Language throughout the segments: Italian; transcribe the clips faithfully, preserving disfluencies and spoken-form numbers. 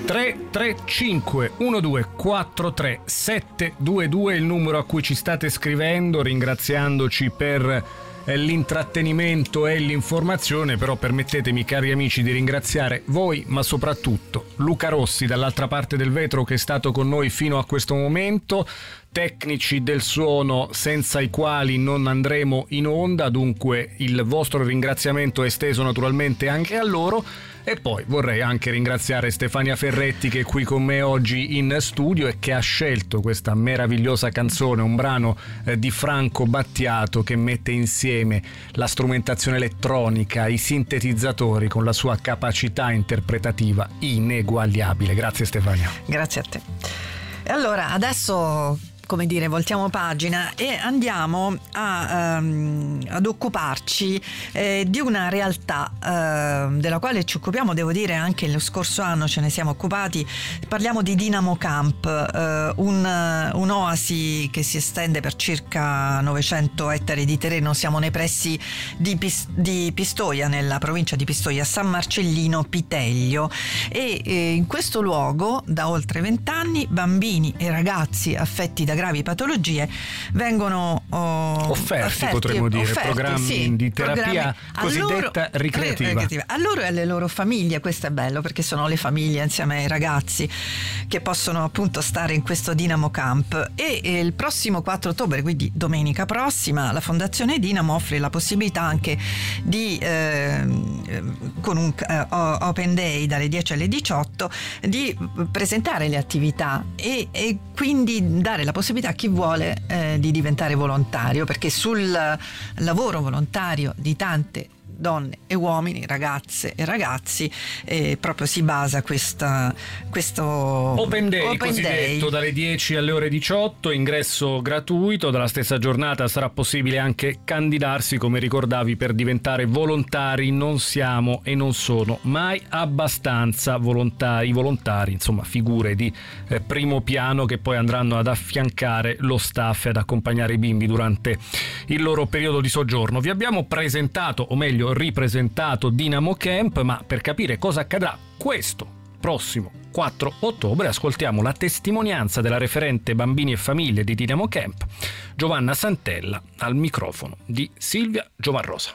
tre tre cinque uno due quattro tre sette due due il numero a cui ci state scrivendo, ringraziandoci per l'intrattenimento e l'informazione. Però permettetemi, cari amici, di ringraziare voi, ma soprattutto Luca Rossi dall'altra parte del vetro, che è stato con noi fino a questo momento, tecnici del suono senza i quali non andremo in onda, dunque il vostro ringraziamento è esteso naturalmente anche a loro. E poi vorrei anche ringraziare Stefania Ferretti, che è qui con me oggi in studio e che ha scelto questa meravigliosa canzone, un brano eh, di Franco Battiato, che mette insieme la strumentazione elettronica, i sintetizzatori, con la sua capacità interpretativa ineguagliabile. Grazie Stefania. Grazie a te. E allora adesso, come dire, voltiamo pagina e andiamo a, um, ad occuparci eh, di una realtà eh, della quale ci occupiamo, devo dire, anche lo scorso anno ce ne siamo occupati. Parliamo di Dinamo Camp, eh, un, un'oasi che si estende per circa novecento ettari di terreno. Siamo nei pressi di, Pis- di Pistoia, nella provincia di Pistoia, San Marcellino Piteglio, e eh, in questo luogo da oltre vent'anni bambini e ragazzi affetti da gravi patologie vengono oh, offerti, offerti, potremmo dire, offerti, programmi sì, di terapia cosiddetta loro, ricreativa. ricreativa. A loro e alle loro famiglie. Questo è bello, perché sono le famiglie insieme ai ragazzi che possono appunto stare in questo Dinamo Camp. E, e il prossimo quattro ottobre, quindi domenica prossima, la Fondazione Dinamo offre la possibilità anche di eh, con un uh, Open Day dalle dieci alle diciotto di presentare le attività e, e quindi dare la possibilità a chi vuole eh, di diventare volontario, perché sul lavoro volontario di tante donne e uomini, ragazze e ragazzi, eh, proprio si basa questa, questo Open Day, open cosiddetto, day. Dalle dieci alle ore diciotto, ingresso gratuito. Dalla stessa giornata sarà possibile anche candidarsi, come ricordavi, per diventare volontari. Non siamo e non sono mai abbastanza volontari, volontari, insomma figure di eh, primo piano che poi andranno ad affiancare lo staff e ad accompagnare i bimbi durante il loro periodo di soggiorno. Vi abbiamo presentato, o meglio ripresentato, Dinamo Camp, ma per capire cosa accadrà questo prossimo quattro ottobre ascoltiamo la testimonianza della referente bambini e famiglie di Dinamo Camp, Giovanna Santella, al microfono di Silvia Giovarrosa.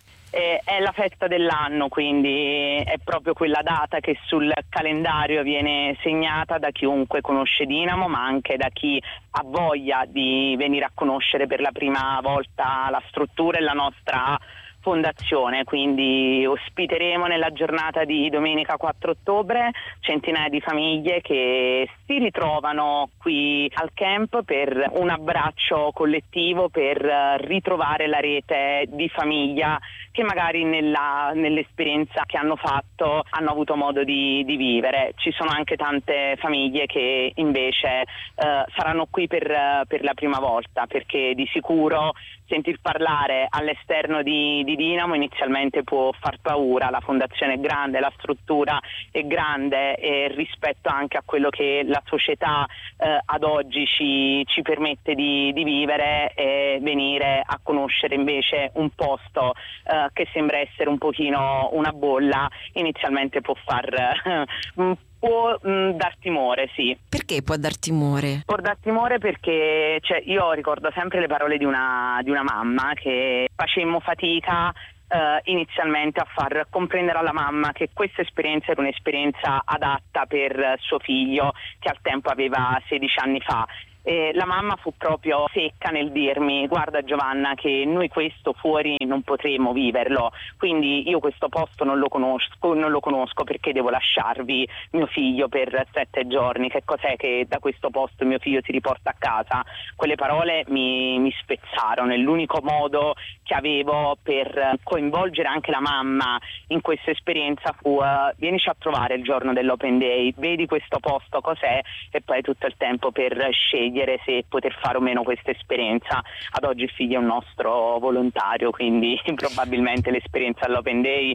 Eh, è la festa dell'anno, quindi è proprio quella data che sul calendario viene segnata da chiunque conosce Dinamo, ma anche da chi ha voglia di venire a conoscere per la prima volta la struttura e la nostra fondazione. Quindi ospiteremo nella giornata di domenica quattro ottobre centinaia di famiglie che si ritrovano qui al camp per un abbraccio collettivo, per ritrovare la rete di famiglia che magari nella, nell'esperienza che hanno fatto hanno avuto modo di, di vivere. Ci sono anche tante famiglie che invece eh, saranno qui per, per la prima volta, perché di sicuro sentir parlare all'esterno di, di Dinamo inizialmente può far paura. La fondazione è grande, la struttura è grande, e rispetto anche a quello che la società eh, ad oggi ci, ci permette di, di vivere, e venire a conoscere invece un posto eh, che sembra essere un pochino una bolla, inizialmente può far eh, può mh, dar timore, sì. Perché può dar timore? Può dar timore perché, cioè, io ricordo sempre le parole di una, di una mamma, che facemmo fatica Uh, inizialmente a far comprendere alla mamma che questa esperienza era un'esperienza adatta per uh, suo figlio, che al tempo aveva sedici anni fa. E la mamma fu proprio secca nel dirmi: guarda Giovanna, che noi questo fuori non potremo viverlo, quindi io questo posto non lo conosco, non lo conosco perché devo lasciarvi mio figlio per sette giorni, che cos'è che da questo posto mio figlio si riporta a casa? Quelle parole mi, mi spezzarono, e l'unico modo che avevo per coinvolgere anche la mamma in questa esperienza fu uh, vienici a trovare il giorno dell'Open Day, vedi questo posto cos'è, e poi tutto il tempo per scegliere scegliere se poter fare o meno questa esperienza. Ad oggi il figlio è un nostro volontario, quindi probabilmente l'esperienza all'Open Day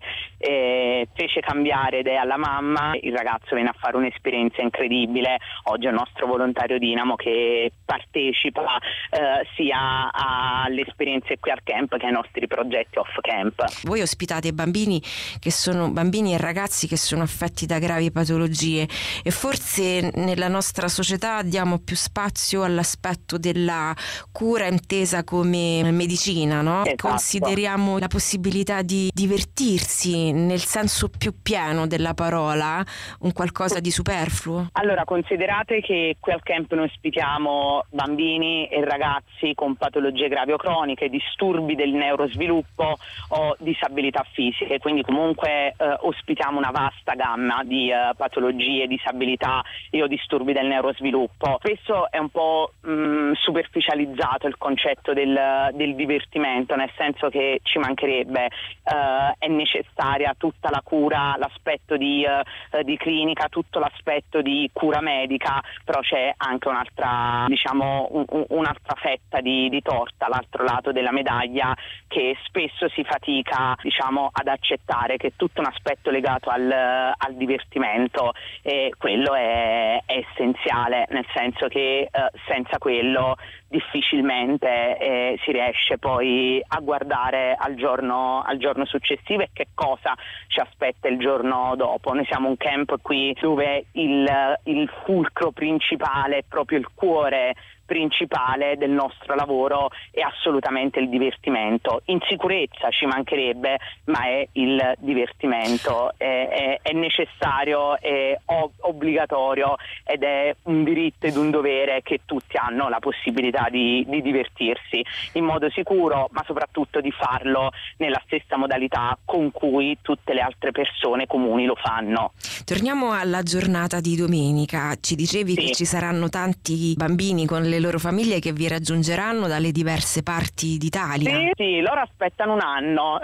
eh, fece cambiare idea alla mamma. Il ragazzo viene a fare un'esperienza incredibile, oggi è un nostro volontario Dinamo che partecipa eh, sia alle esperienze qui al camp che ai nostri progetti off camp. Voi ospitate bambini che sono bambini e ragazzi che sono affetti da gravi patologie e forse nella nostra società diamo più spazio all'aspetto della cura intesa come medicina, no? Esatto. Consideriamo la possibilità di divertirsi nel senso più pieno della parola un qualcosa di superfluo? Allora, considerate che qui al camp noi ospitiamo bambini e ragazzi con patologie gravi o croniche, disturbi del neurosviluppo o disabilità fisiche, quindi comunque eh, ospitiamo una vasta gamma di eh, patologie, disabilità e o disturbi del neurosviluppo. Spesso è un po' mh, superficializzato il concetto del, del divertimento, nel senso che ci mancherebbe, eh, è necessaria tutta la cura, l'aspetto di, eh, di clinica, tutto l'aspetto di cura medica, però c'è anche un'altra, diciamo, un, un'altra fetta di, di torta, l'altro lato della medaglia, che spesso si fatica, diciamo, ad accettare, che è tutto un aspetto legato al, al divertimento, e quello è, è essenziale, nel senso che eh, senza quello difficilmente eh, si riesce poi a guardare al giorno, al giorno successivo e che cosa ci aspetta il giorno dopo. Noi siamo un camp qui dove il, il fulcro principale, proprio il cuore principale del nostro lavoro è assolutamente il divertimento. In sicurezza ci mancherebbe, ma è il divertimento, è, è, è necessario, è obbligatorio ed è un diritto ed un dovere che tutti hanno la possibilità di, di divertirsi in modo sicuro, ma soprattutto di farlo nella stessa modalità con cui tutte le altre persone comuni lo fanno. Torniamo alla giornata di domenica. Ci dicevi sì. che ci saranno tanti bambini con le loro famiglie che vi raggiungeranno dalle diverse parti d'Italia. Sì, sì, loro aspettano un anno.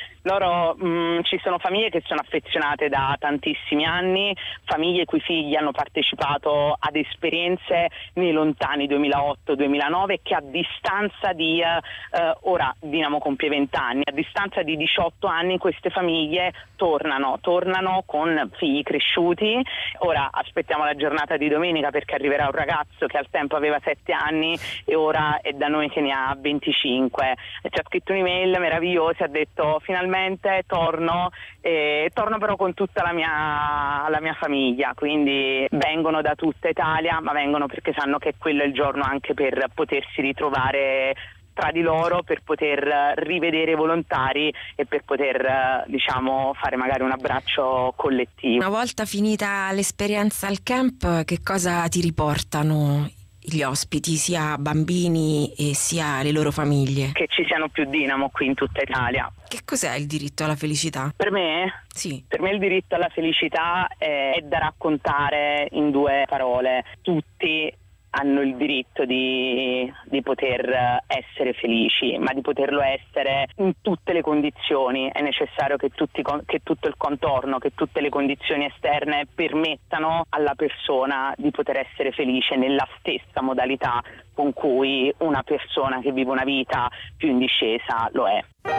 Loro mh, ci sono famiglie che sono affezionate da tantissimi anni, famiglie i cui figli hanno partecipato ad esperienze nei lontani duemilaotto duemilanove, che a distanza di eh, ora Dinamo compie venti anni, a distanza di diciotto anni queste famiglie tornano, tornano con figli cresciuti. Ora aspettiamo la giornata di domenica perché arriverà un ragazzo che al tempo aveva sette anni e ora è da noi che ne ha venticinque. E ci ha scritto un'email meravigliosa, ha detto finalmente torno, e torno però con tutta la mia, la mia famiglia, quindi vengono da tutta Italia, ma vengono perché sanno che quello è il giorno anche per potersi ritrovare tra di loro, per poter rivedere i volontari e per poter, diciamo, fare magari un abbraccio collettivo. Una volta finita l'esperienza al camp, che cosa ti riportano gli ospiti, sia bambini e sia le loro famiglie? Che ci siano più Dinamo qui in tutta Italia. Che cos'è il diritto alla felicità? Per me? Sì. Per me il diritto alla felicità è, è da raccontare in due parole. Tutti hanno il diritto di, di poter essere felici, ma di poterlo essere in tutte le condizioni. È necessario che, tutti, che tutto il contorno, che tutte le condizioni esterne permettano alla persona di poter essere felice nella stessa modalità con cui una persona che vive una vita più in discesa lo è.